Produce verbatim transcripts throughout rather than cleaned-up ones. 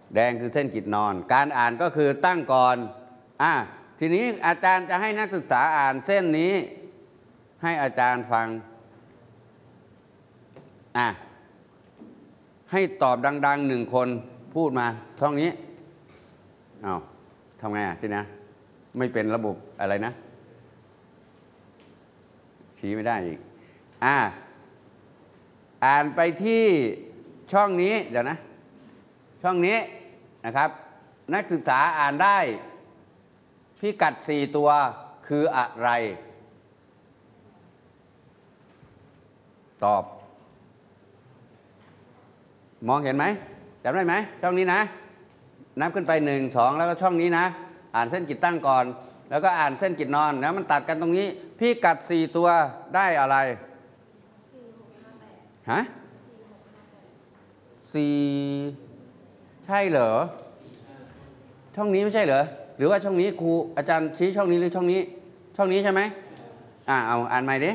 แดงคือเส้นกิจนอนการอ่านก็คือตั้งก่อนอ่ะทีนี้อาจารย์จะให้นักศึกษาอ่านเส้นนี้ให้อาจารย์ฟังอ่ะให้ตอบดังๆหนึ่งคนพูดมาท่องนี้เอาทำไงอ่ะทีนี้ไม่เป็นระบบอะไรนะชี้ไม่ได้อีกอ่ะอ่านไปที่ช่องนี้เดี๋ยวนะช่องนี้นะครับนักศึกษาอ่านได้พิกัดสี่ตัวคืออะไรตอบมองเห็นไหมจำได้ไหมช่องนี้นะนับขึ้นไปหนึ่งสองแล้วก็ช่องนี้นะอ่านเส้นกิจตั้งก่อนแล้วก็อ่านเส้นกิจนอนแล้วมันตัดกันตรงนี้พิกัดสี่ตัวได้อะไรฮะสี่ใช่เหรอช่องนี้ไม่ใช่เหรอหรือว่าช่องนี้ครูอาจารย์ชี้ช่องนี้หรือช่องนี้ช่องนี้ใช่ไหมอ่าเอาอ่านใหม่ดิ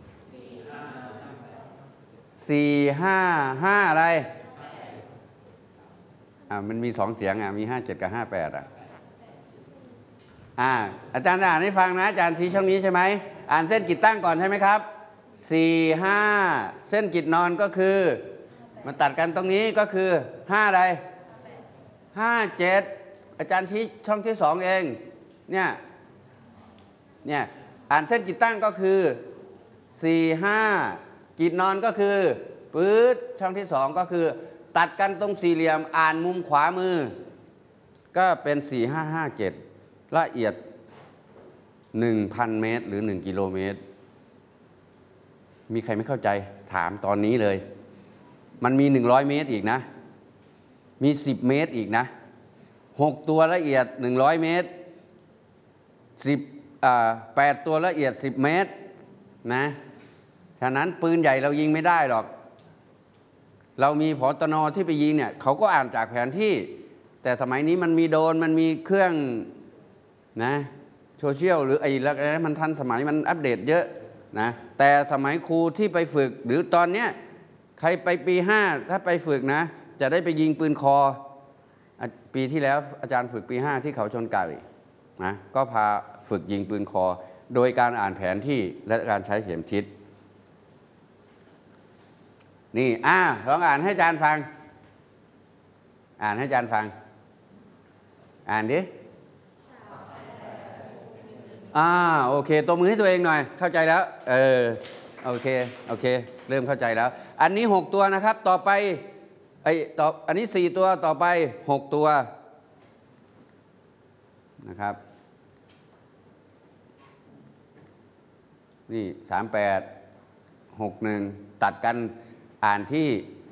สี่ห้าห้าอะไรอ่ามันมีสองเสียงอ่ะมีห้าเจ็ดกับห้าแปดอ่ะอ่าอาจารย์อ่านให้ฟังนะอาจารย์ชี้ช่องนี้ใช่ไหมอ่านเส้นกิจตั้งก่อนใช่ไหมครับสี่ห้าเส้นกิจนอนก็คือมาตัดกันตรงนี้ก็คือห้าอะไรห้าเจ็ดอาจารย์ชี้ช่องที่สองเองเนี่ยเนี่ยอ่านเส้นกิจตั้งก็คือสี่ห้ากิจนอนก็คือปื๊ดช่องที่สองก็คือตัดกันตรงสี่เหลี่ยมอ่านมุมขวามือก็เป็นสี่ห้าห้าเจ็ดละเอียด หนึ่งพัน เมตรหรือหนึ่งกิโลเมตรมีใครไม่เข้าใจถามตอนนี้เลยมันมีหนึ่งร้อยเมตรอีกนะมีสิบเมตรอีกนะหกตัวละเอียดหนึ่งร้อยเมตรสิบอ่าแปดตัวละเอียดสิบเมตรนะฉะนั้นปืนใหญ่เรายิงไม่ได้หรอกเรามีผตนที่ไปยิงเนี่ยเขาก็อ่านจากแผนที่แต่สมัยนี้มันมีโดรนมันมีเครื่องนะโซเชียลหรือไอ้แล้วมันทันสมัยมันอัปเดตเยอะนะแต่สมัยครูที่ไปฝึกหรือตอนเนี้ยใครไปปีห้าถ้าไปฝึกนะจะได้ไปยิงปืนคอปีที่แล้วอาจารย์ฝึกปีห้าที่เขาชนไก่นะก็พาฝึกยิงปืนคอโดยการอ่านแผนที่และการใช้เข็มทิศนี่อ่าลองอ่านให้อาจารย์ฟังอ่านให้อาจารย์ฟังอ่านดิอ่าโอเคตัวมือให้ตัวเองหน่อยเข้าใจแล้วเออโอเคโอเคเริ่มเข้าใจแล้วอันนี้หกตัวนะครับต่อไปไอ้ต่ออันนี้สี่ตัวต่อไปหกตัวนะครับนี่สามแปดหกหนึ่งตัดกันอ่านที่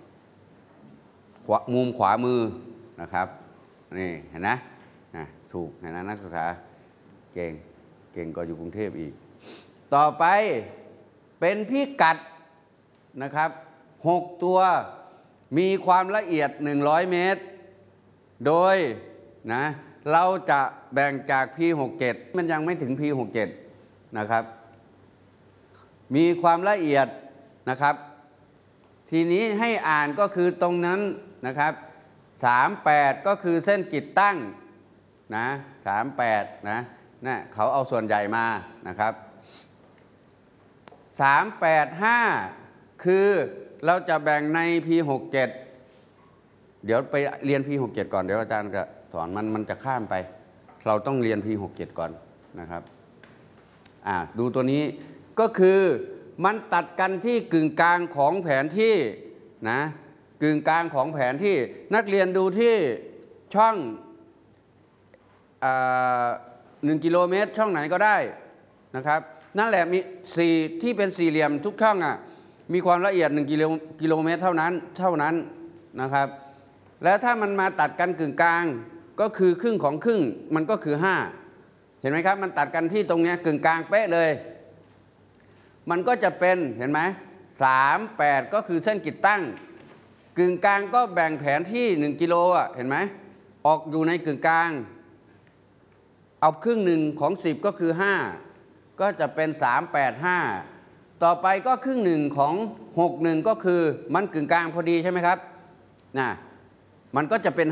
มุมขวามือนะครับนี่เห็นนะนะถูกเห็นนะนักศึกษาเก่งเก่งกว่าอยู่กรุงเทพอีกต่อไปเป็นพิกัดนะครับหกตัวมีความละเอียดหนึ่งร้อยเมตรโดยนะเราจะแบ่งจาก พี หกสิบเจ็ด มันยังไม่ถึง พี หกสิบเจ็ด นะครับมีความละเอียดนะครับทีนี้ให้อ่านก็คือตรงนั้นนะครับสามสิบแปดก็คือเส้นกิจตั้งนะสามสิบแปดนะนะเขาเอาส่วนใหญ่มานะครับสามแปดห้าคือเราจะแบ่งใน พี หกสิบเจ็ด เดี๋ยวไปเรียน พี หกสิบเจ็ด ก่อนเดี๋ยวอาจารย์จะสอนมันมันจะข้ามไปเราต้องเรียน พี หกสิบเจ็ด ก่อนนะครับอ่าดูตัวนี้ก็คือมันตัดกันที่กึ่งกลางของแผนที่นะกึ่งกลางของแผนที่นักเรียนดูที่ช่องหนึ่งกิโลเมตรช่องไหนก็ได้นะครับนั่นแหละมีสี่ที่เป็นสี่เหลี่ยมทุกช่องอ่ะมีความละเอียดหนึ่งกิโลเมตรเท่านั้นเท่านั้นนะครับแล้วถ้ามันมาตัดกันกึ่งกลางก็คือครึ่งของครึ่งมันก็คือห้าเห็นไหมครับมันตัดกันที่ตรงนี้กึ่งกลางเป๊ะเลยมันก็จะเป็นเห็นไหมสามแปดก็คือเส้นกิจตั้งกึ่งกลางก็แบ่งแผนที่หนึ่งกิโลอ่ะเห็นไหมออกอยู่ในกึ่งกลางเอาครึ่งหนึ่งของสิบก็คือห้าก็จะเป็นสามแปดห้าต่อไปก็ครึ่งหนึ่งของหกหนึ่งก็คือมันกึ่งกลางพอดีใช่ไหมครับนะมันก็จะเป็น